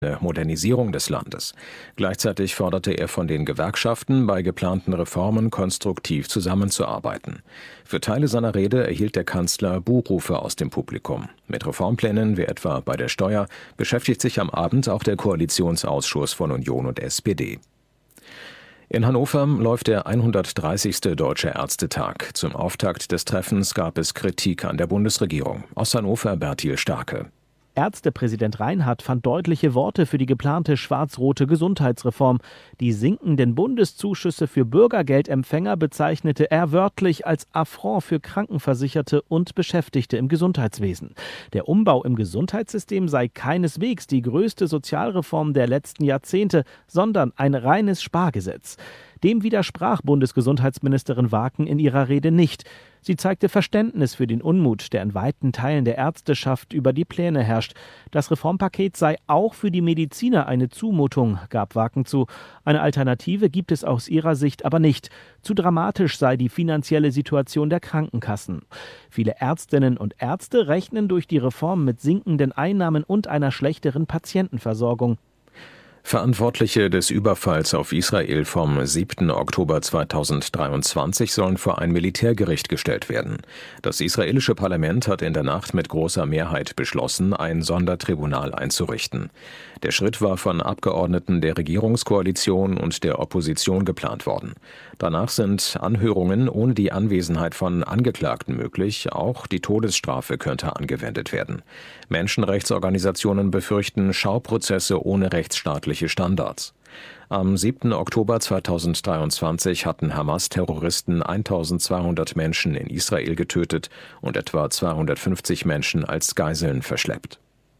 Modernisierung des Landes. Gleichzeitig forderte er von den Gewerkschaften, bei geplanten Reformen konstruktiv zusammenzuarbeiten. Für Teile seiner Rede erhielt der Kanzler Buhrufe aus dem Publikum. Mit Reformplänen, wie etwa bei der Steuer, beschäftigt sich am Abend auch der Koalitionsausschuss von Union und SPD. In Hannover läuft der 130. Deutsche Ärztetag. Zum Auftakt des Treffens gab es Kritik an der Bundesregierung. Aus Hannover Bertil Starke. Ärztepräsident Reinhardt fand deutliche Worte für die geplante schwarz-rote Gesundheitsreform. Die sinkenden Bundeszuschüsse für Bürgergeldempfänger bezeichnete er wörtlich als Affront für Krankenversicherte und Beschäftigte im Gesundheitswesen. Der Umbau im Gesundheitssystem sei keineswegs die größte Sozialreform der letzten Jahrzehnte, sondern ein reines Spargesetz. Dem widersprach Bundesgesundheitsministerin Waken in ihrer Rede nicht. Sie zeigte Verständnis für den Unmut, der in weiten Teilen der Ärzteschaft über die Pläne herrscht. Das Reformpaket sei auch für die Mediziner eine Zumutung, gab Waken zu. Eine Alternative gibt es aus ihrer Sicht aber nicht. Zu dramatisch sei die finanzielle Situation der Krankenkassen. Viele Ärztinnen und Ärzte rechnen durch die Reform mit sinkenden Einnahmen und einer schlechteren Patientenversorgung. Verantwortliche des Überfalls auf Israel vom 7. Oktober 2023 sollen vor ein Militärgericht gestellt werden. Das israelische Parlament hat in der Nacht mit großer Mehrheit beschlossen, ein Sondertribunal einzurichten. Der Schritt war von Abgeordneten der Regierungskoalition und der Opposition geplant worden. Danach sind Anhörungen ohne die Anwesenheit von Angeklagten möglich. Auch die Todesstrafe könnte angewendet werden. Menschenrechtsorganisationen befürchten Schauprozesse ohne rechtsstaatliche Standards. Am 7. Oktober 2023 hatten Hamas-Terroristen 1200 Menschen in Israel getötet und etwa 250 Menschen als Geiseln verschleppt.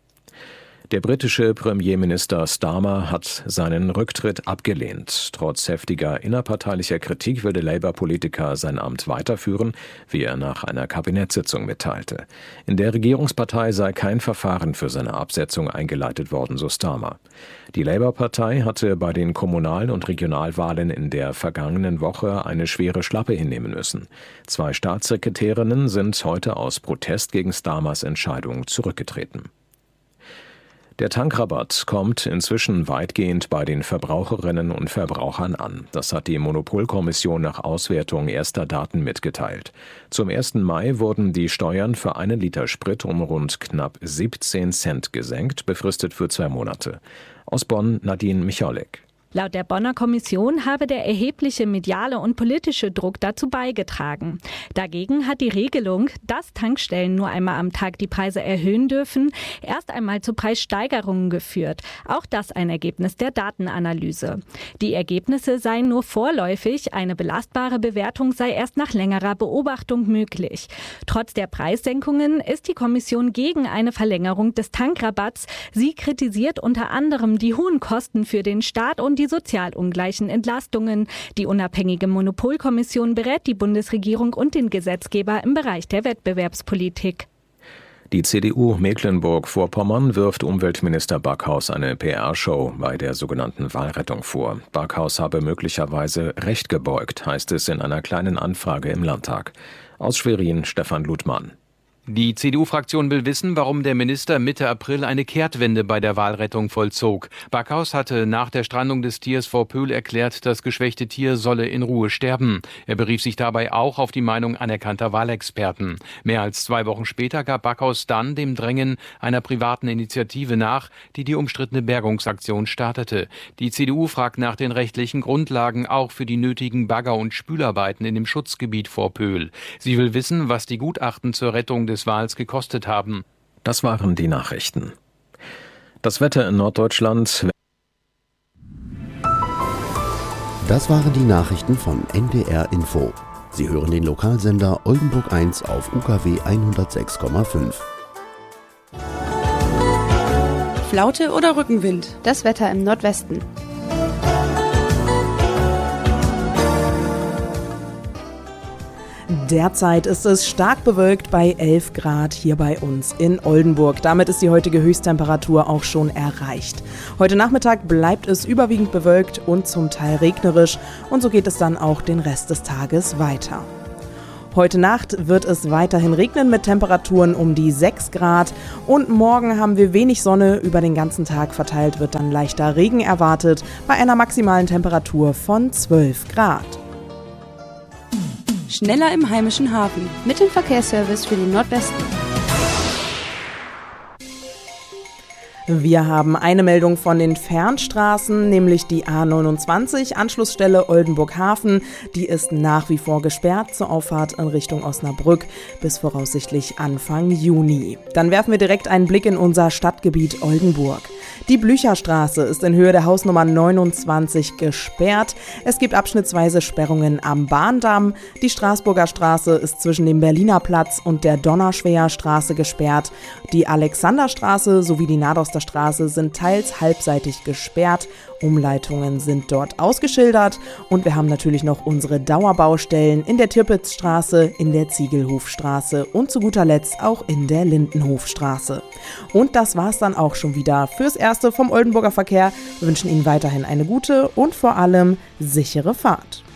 Der britische Premierminister Starmer hat seinen Rücktritt abgelehnt. Trotz heftiger innerparteilicher Kritik will der Labour-Politiker sein Amt weiterführen, wie er nach einer Kabinettssitzung mitteilte. In der Regierungspartei sei kein Verfahren für seine Absetzung eingeleitet worden, so Starmer. Die Labour-Partei hatte bei den Kommunal- und Regionalwahlen in der vergangenen Woche eine schwere Schlappe hinnehmen müssen. 2 Staatssekretärinnen sind heute aus Protest gegen Starmers Entscheidung zurückgetreten. Der Tankrabatt kommt inzwischen weitgehend bei den Verbraucherinnen und Verbrauchern an. Das hat die Monopolkommission nach Auswertung erster Daten mitgeteilt. Zum 1. Mai wurden die Steuern für 1 Liter Sprit um rund knapp 17 Cent gesenkt, befristet für 2 Monate. Aus Bonn Nadine Michalek. Laut der Bonner Kommission habe der erhebliche mediale und politische Druck dazu beigetragen. Dagegen hat die Regelung, dass Tankstellen nur einmal am Tag die Preise erhöhen dürfen, erst einmal zu Preissteigerungen geführt. Auch das ein Ergebnis der Datenanalyse. Die Ergebnisse seien nur vorläufig, eine belastbare Bewertung sei erst nach längerer Beobachtung möglich. Trotz der Preissenkungen ist die Kommission gegen eine Verlängerung des Tankrabatts. Sie kritisiert unter anderem die hohen Kosten für den Staat und die sozial ungleichen Entlastungen. Die unabhängige Monopolkommission berät die Bundesregierung und den Gesetzgeber im Bereich der Wettbewerbspolitik. Die CDU Mecklenburg-Vorpommern wirft Umweltminister Backhaus eine PR-Show bei der sogenannten Wahlrettung vor. Backhaus habe möglicherweise Recht gebeugt, heißt es in einer kleinen Anfrage im Landtag. Aus Schwerin Stefan Ludmann. Die CDU-Fraktion will wissen, warum der Minister Mitte April eine Kehrtwende bei der Wahlrettung vollzog. Backhaus hatte nach der Strandung des Tiers vor Pöhl erklärt, das geschwächte Tier solle in Ruhe sterben. Er berief sich dabei auch auf die Meinung anerkannter Wahlexperten. Mehr als 2 Wochen später gab Backhaus dann dem Drängen einer privaten Initiative nach, die die umstrittene Bergungsaktion startete. Die CDU fragt nach den rechtlichen Grundlagen auch für die nötigen Bagger- und Spülarbeiten in dem Schutzgebiet vor Pöhl. Sie will wissen, was die Gutachten zur Rettung des Wals gekostet haben. Das waren die Nachrichten. Das Wetter in Norddeutschland. Das waren die Nachrichten von NDR Info. Sie hören den Lokalsender Oldenburg 1 auf UKW 106,5. Flaute oder Rückenwind? Das Wetter im Nordwesten. Derzeit ist es stark bewölkt bei 11 Grad hier bei uns in Oldenburg. Damit ist die heutige Höchsttemperatur auch schon erreicht. Heute Nachmittag bleibt es überwiegend bewölkt und zum Teil regnerisch und so geht es dann auch den Rest des Tages weiter. Heute Nacht wird es weiterhin regnen mit Temperaturen um die 6 Grad und morgen haben wir wenig Sonne. Über den ganzen Tag verteilt wird dann leichter Regen erwartet bei einer maximalen Temperatur von 12 Grad. Schneller im heimischen Hafen mit dem Verkehrsservice für den Nordwesten. Wir haben eine Meldung von den Fernstraßen, nämlich die A29, Anschlussstelle Oldenburg-Hafen. Die ist nach wie vor gesperrt zur Auffahrt in Richtung Osnabrück bis voraussichtlich Anfang Juni. Dann werfen wir direkt einen Blick in unser Stadtgebiet Oldenburg. Die Blücherstraße ist in Höhe der Hausnummer 29 gesperrt. Es gibt abschnittsweise Sperrungen am Bahndamm. Die Straßburger Straße ist zwischen dem Berliner Platz und der Donnerschwäher Straße gesperrt. Die Alexanderstraße sowie die Nadoster Straße sind teils halbseitig gesperrt. Umleitungen sind dort ausgeschildert. Und wir haben natürlich noch unsere Dauerbaustellen in der Tirpitzstraße, in der Ziegelhofstraße und zu guter Letzt auch in der Lindenhofstraße. Und das war's dann auch schon wieder fürs Erste vom Oldenburger Verkehr. Wir wünschen Ihnen weiterhin eine gute und vor allem sichere Fahrt.